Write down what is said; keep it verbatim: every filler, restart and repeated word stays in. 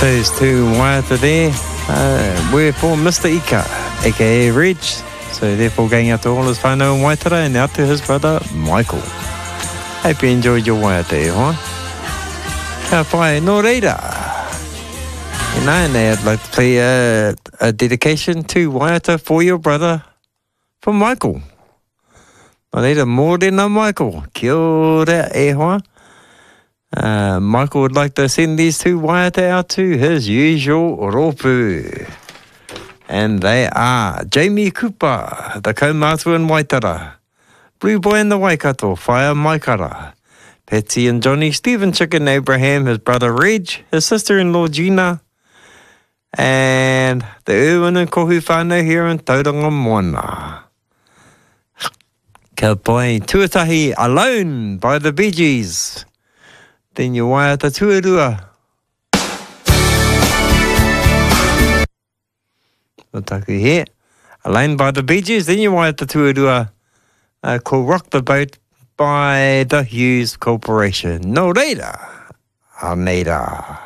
Those two waiata there uh, were for Mister Ika, aka Reg. So therefore going out to all his whānau in Waitara and out to his brother Michael. Hope you enjoyed your waiata there, huh? Ka pai, no reira. You know, and I'd like to play a, a dedication to waiata for your brother, from Michael. No reira, mōrena Michael. Kia ora e hoa. Uh, Michael would like to send these two waiata out to his usual rōpū. And they are Jamie Cooper, the kaumātua in Waitara, Blue Boy in the Waikato, Whaia Maikara, Patsy and Johnny, Stephen Chicken Abraham, his brother Reg, his sister-in-law Gina, and the Irwin and Kohu whānau here in Tauranga Moana. Ka pai, Tuatahi Alone by the Bee Gees. Then you waiata tuarua. Taku here. Alone by the Bee Gees. Then you waiata tuarua. Uh, called Rock the Boat by the Hughes Corporation. No reira. Aneira.